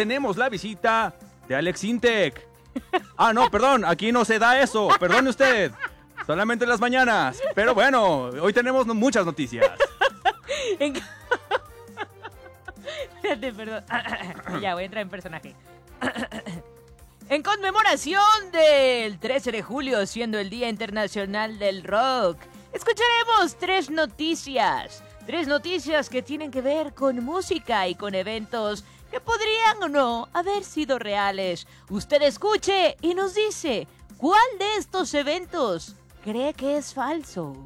tenemos la visita de Alex Intec. Ah, no, perdón, aquí no se da eso, perdone usted. Solamente en las mañanas. Pero bueno, hoy tenemos muchas noticias. Espérate, perdón. Ya, voy a entrar en personaje. En conmemoración del 13 de julio, siendo el Día Internacional del Rock, escucharemos tres noticias. Tres noticias que tienen que ver con música y con eventos que podrían o no haber sido reales. Usted escuche y nos dice, ¿cuál de estos eventos cree que es falso?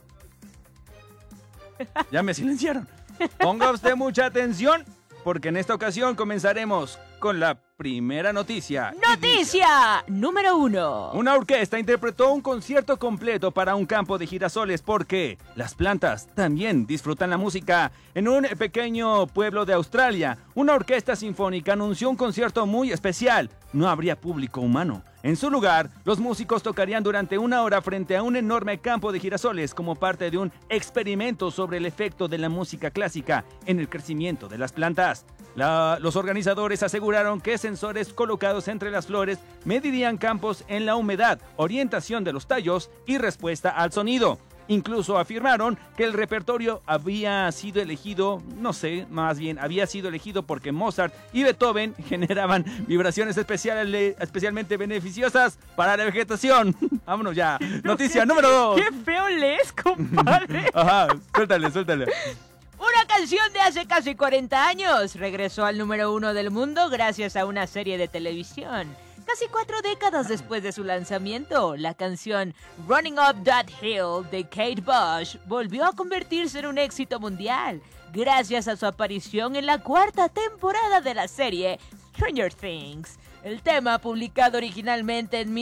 Ya me silenciaron. Ponga usted mucha atención, porque en esta ocasión comenzaremos con la primera noticia. ¡Noticia número 1! Una orquesta interpretó un concierto completo para un campo de girasoles porque las plantas también disfrutan la música. En un pequeño pueblo de Australia, una orquesta sinfónica anunció un concierto muy especial. No habría público humano. En su lugar, los músicos tocarían durante 1 hora frente a un enorme campo de girasoles como parte de un experimento sobre el efecto de la música clásica en el crecimiento de las plantas. Los organizadores aseguraron que sensores colocados entre las flores medirían campos en la humedad, orientación de los tallos y respuesta al sonido. Incluso afirmaron que el repertorio había sido elegido, había sido elegido porque Mozart y Beethoven generaban vibraciones especialmente beneficiosas para la vegetación. Vámonos ya. Noticia número 2. ¡Qué feo lees, compadre! Ajá, suéltale. Una canción de hace casi 40 años regresó al número 1 del mundo gracias a una serie de televisión. Casi 4 décadas después de su lanzamiento, la canción Running Up That Hill de Kate Bush volvió a convertirse en un éxito mundial gracias a su aparición en la 4ª temporada de la serie Stranger Things. El tema, publicado originalmente en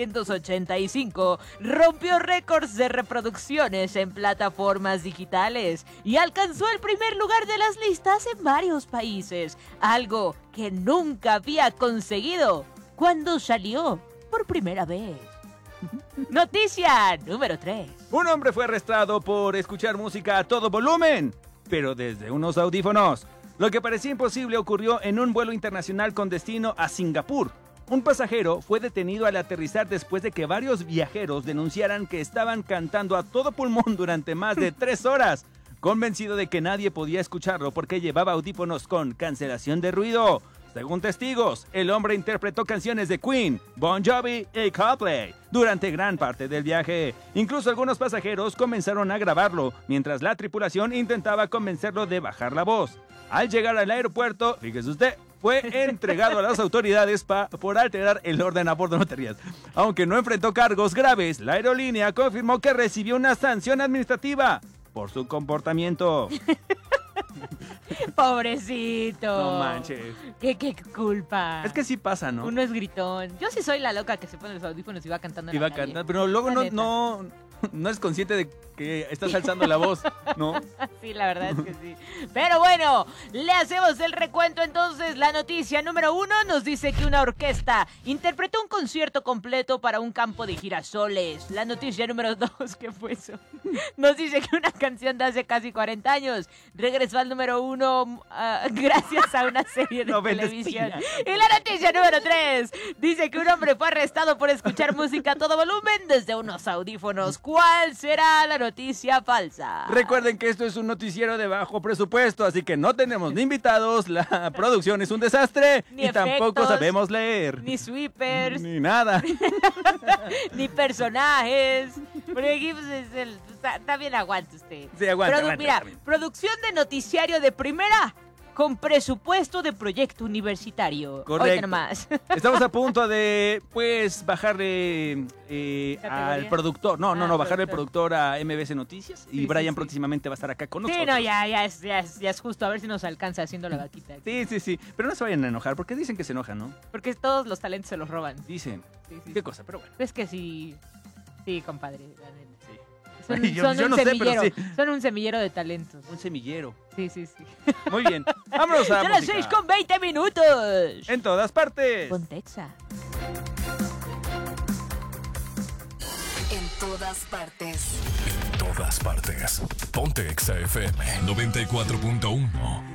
1985, rompió récords de reproducciones en plataformas digitales y alcanzó el primer lugar de las listas en varios países, algo que nunca había conseguido cuando salió por primera vez. Noticia número 3. Un hombre fue arrestado por escuchar música a todo volumen, pero desde unos audífonos. Lo que parecía imposible ocurrió en un vuelo internacional con destino a Singapur. Un pasajero fue detenido al aterrizar después de que varios viajeros denunciaran que estaban cantando a todo pulmón durante más de 3 horas, convencido de que nadie podía escucharlo porque llevaba audífonos con cancelación de ruido. Según testigos, el hombre interpretó canciones de Queen, Bon Jovi y Coldplay durante gran parte del viaje. Incluso algunos pasajeros comenzaron a grabarlo, mientras la tripulación intentaba convencerlo de bajar la voz. Al llegar al aeropuerto, fíjese usted, fue entregado a las autoridades por alterar el orden a bordo. No te rías. Aunque no enfrentó cargos graves, la aerolínea confirmó que recibió una sanción administrativa por su comportamiento. Pobrecito. No manches. ¿Qué culpa? Es que sí pasa, ¿no? Uno es gritón. Yo sí soy la loca que se pone los audífonos y va cantando en la calle. Pero luego no es consciente de que estás alzando la voz, ¿no? Sí, la verdad es que sí. Pero bueno, le hacemos el recuento entonces. La noticia número 1 nos dice que una orquesta interpretó un concierto completo para un campo de girasoles. La noticia número 2, ¿qué fue eso? Nos dice que una canción de hace casi 40 años regresó al número 1 gracias a una serie de televisión. Y la noticia número 3 dice que un hombre fue arrestado por escuchar música a todo volumen desde unos audífonos. ¿Cuál será la noticia falsa? Recuerden que esto es un noticiero de bajo presupuesto, así que no tenemos ni invitados, la producción es un desastre ni y efectos, tampoco sabemos leer. Ni sweepers. Ni nada. Ni personajes. Porque aquí pues, está bien, aguante usted. Sí, aguante. Mira, producción de noticiario de primera con presupuesto de proyecto universitario. Correcto. Hoy nomás. Estamos a punto de, bajarle al productor. No, bajarle al productor a MBC Noticias. Y Brian próximamente va a estar acá con nosotros. Sí, no, ya es justo. A ver si nos alcanza haciendo la vaquita. Sí. Pero no se vayan a enojar, porque dicen que se enojan, ¿no? Porque todos los talentos se los roban. Dicen. Sí. ¿Qué cosa? Pero bueno. Es que sí. Sí, compadre. La neta. Sí. Son yo un no sé, semillero. pero sí. Son un semillero de talentos. Un semillero. Sí. Muy bien. Vámonos a Son las 6:20. En todas partes. Pontexa. En todas partes. En todas partes. Ponte Exa FM 94.1.